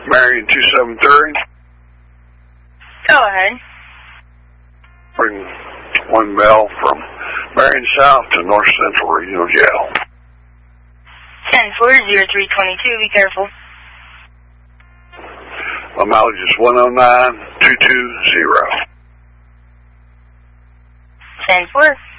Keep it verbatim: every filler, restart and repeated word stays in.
Marion two seven three. Go ahead. Bring one bell from Marion South to North Central Regional Jail. ten four zero three two two, be careful. My mileage is one oh nine two two zero. ten four.